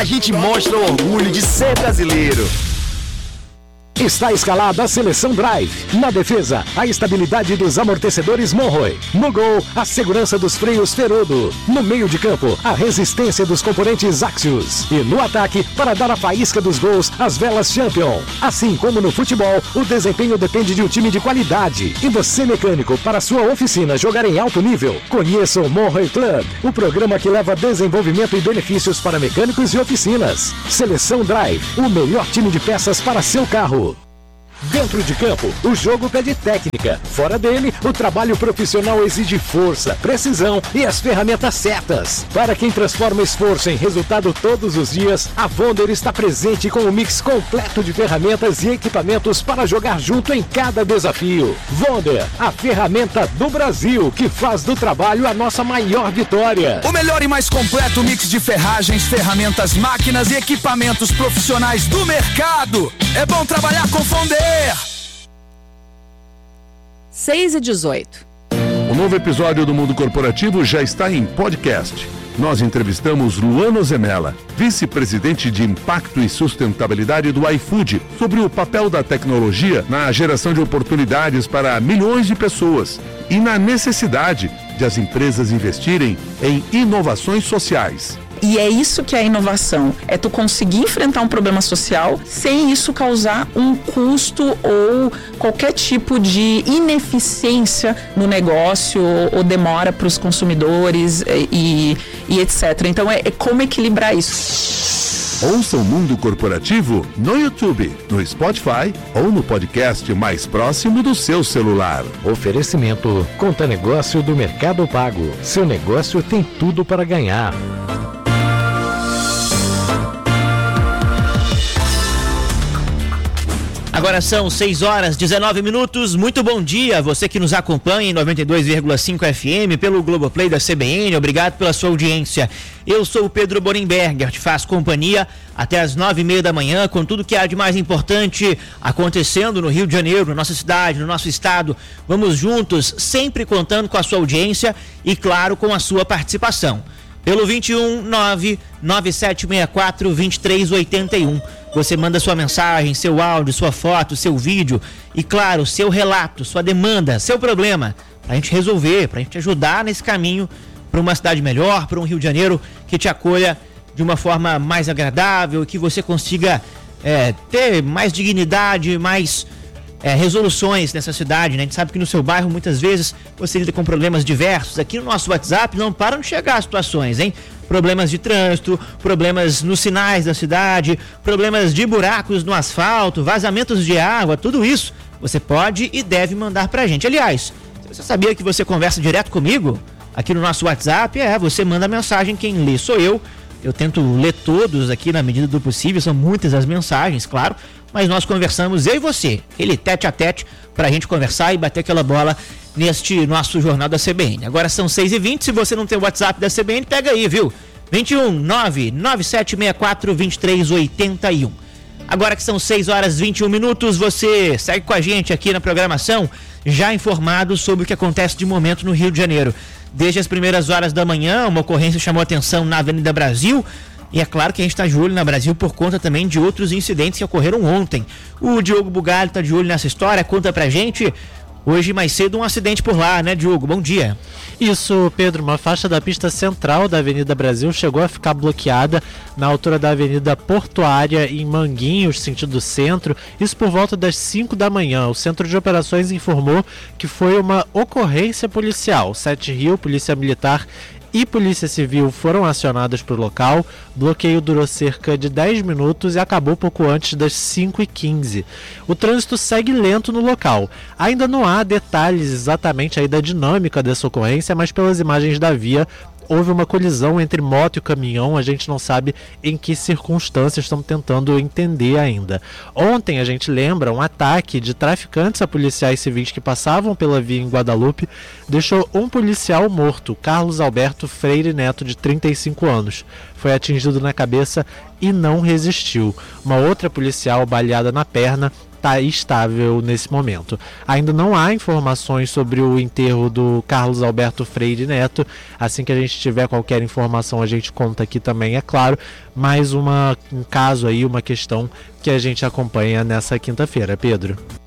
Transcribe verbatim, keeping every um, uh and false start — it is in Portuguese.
gente mostra o orgulho de ser brasileiro. Está escalada a Seleção Drive. Na defesa, a estabilidade dos amortecedores Monroe. No gol, a segurança dos freios Ferodo. No meio de campo, a resistência dos componentes Axios. E no ataque, para dar a faísca dos gols, as velas Champion. Assim como no futebol, o desempenho depende de um time de qualidade. E você, mecânico, para sua oficina jogar em alto nível, conheça o Monroe Club, o programa que leva desenvolvimento e benefícios para mecânicos e oficinas. Seleção Drive, o melhor time de peças para seu carro. Dentro de campo, o jogo pede técnica. Fora dele, o trabalho profissional exige força, precisão e as ferramentas certas. Para quem transforma esforço em resultado todos os dias, a Wonder está presente com um mix completo de ferramentas e equipamentos para jogar junto em cada desafio. Wonder, a ferramenta do Brasil, que faz do trabalho a nossa maior vitória. O melhor e mais completo mix de ferragens, ferramentas, máquinas e equipamentos profissionais do mercado. É bom trabalhar com Wonder. seis e dezoito. O novo episódio do Mundo Corporativo já está em podcast. Nós entrevistamos Luana Zemella, vice-presidente de Impacto e Sustentabilidade do iFood, sobre o papel da tecnologia na geração de oportunidades para milhões de pessoas e na necessidade de as empresas investirem em inovações sociais. E é isso que é a inovação, é tu conseguir enfrentar um problema social sem isso causar um custo ou qualquer tipo de ineficiência no negócio ou, ou demora para os consumidores e, e etcétera. Então é, é como equilibrar isso. Ouça o Mundo Corporativo no YouTube, no Spotify ou no podcast mais próximo do seu celular. Oferecimento Conta Negócio do Mercado Pago. Seu negócio tem tudo para ganhar. Agora são seis horas, dezenove minutos. Muito bom dia, você que nos acompanha em noventa e dois vírgula cinco F M, pelo Globoplay da C B N. Obrigado pela sua audiência. Eu sou o Pedro Borenberger, te faço companhia até as nove e meia da manhã com tudo que há de mais importante acontecendo no Rio de Janeiro, na nossa cidade, no nosso estado. Vamos juntos, sempre contando com a sua audiência e, claro, com a sua participação. Pelo vinte e um, nove nove sete seis quatro, dois três oito um. Você manda sua mensagem, seu áudio, sua foto, seu vídeo e, claro, seu relato, sua demanda, seu problema, para a gente resolver, para a gente ajudar nesse caminho para uma cidade melhor, para um Rio de Janeiro que te acolha de uma forma mais agradável, que você consiga é, ter mais dignidade, mais é, resoluções nessa cidade, né? A gente sabe que no seu bairro, muitas vezes, você lida com problemas diversos. Aqui no nosso WhatsApp não param de chegar situações, hein? Problemas de trânsito, problemas nos sinais da cidade, problemas de buracos no asfalto, vazamentos de água, tudo isso você pode e deve mandar pra gente. Aliás, você sabia que você conversa direto comigo aqui no nosso WhatsApp? É, você manda mensagem, quem lê sou eu. Eu tento ler todos aqui na medida do possível, são muitas as mensagens, claro, mas nós conversamos, eu e você, ele tete a tete, pra gente conversar e bater aquela bola neste nosso Jornal da C B N. Agora são seis e vinte, se você não tem o WhatsApp da C B N, pega aí, viu? vinte e um, nove nove sete seis quatro, dois três oito um. Agora que são seis horas e vinte e um minutos, você segue com a gente aqui na programação, já informado sobre o que acontece de momento no Rio de Janeiro. Desde as primeiras horas da manhã, uma ocorrência chamou atenção na Avenida Brasil. E é claro que a gente está de olho na Brasil por conta também de outros incidentes que ocorreram ontem. O Diogo Bugalho está de olho nessa história, conta pra gente. Hoje mais cedo um acidente por lá, né, Diogo? Bom dia. Isso, Pedro, uma faixa da pista central da Avenida Brasil chegou a ficar bloqueada na altura da Avenida Portuária, em Manguinhos, sentido centro, isso por volta das cinco da manhã. O Centro de Operações informou que foi uma ocorrência policial. Sete Rio, Polícia Militar e Polícia Civil foram acionados para o local. O bloqueio durou cerca de dez minutos e acabou pouco antes das cinco e quinze. O trânsito segue lento no local. Ainda não há detalhes exatamente aí da dinâmica dessa ocorrência, mas pelas imagens da via, houve uma colisão entre moto e caminhão, a gente não sabe em que circunstâncias, estamos tentando entender ainda. Ontem, a gente lembra, um ataque de traficantes a policiais civis que passavam pela via em Guadalupe deixou um policial morto, Carlos Alberto Freire Neto, de trinta e cinco anos. Foi atingido na cabeça e não resistiu. Uma outra policial baleada na perna está estável nesse momento. Ainda não há informações sobre o enterro do Carlos Alberto Freire Neto. Assim que a gente tiver qualquer informação, a gente conta aqui também, é claro. Mais uma, um caso aí, uma questão que a gente acompanha nessa quinta-feira, Pedro.